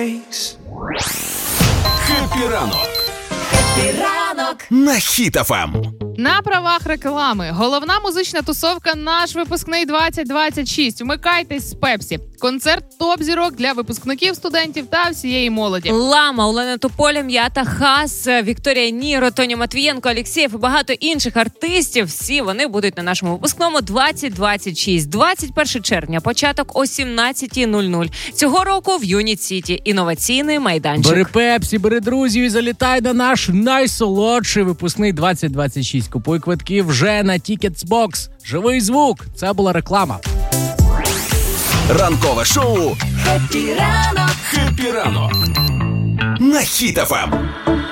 Хеппі ранок. Хеппі ранок На Хіт ФМ. На правах реклами. Головна музична тусовка «Наш випускний 2026». Вмикайтесь з Пепсі. Концерт топ-зірок для випускників, студентів та всієї молоді. Лама, Олена Тополя, М'ята Хас, Вікторія Ніро, Тоня Матвієнко, Алєксєєв і багато інших артистів. Всі вони будуть на нашому випускному 2026. 21 червня, початок о 17:00. Цього року в Юніт Сіті. Інноваційний майданчик. Бери Пепсі, бери друзів і залітай на наш найсолодший випускний 2026. Купуй квитки вже на Ticketsbox. Живий звук. Це була реклама. Ранкове шоу Хеппі ранок. «Хеппі ранок» на Хіт ФМ.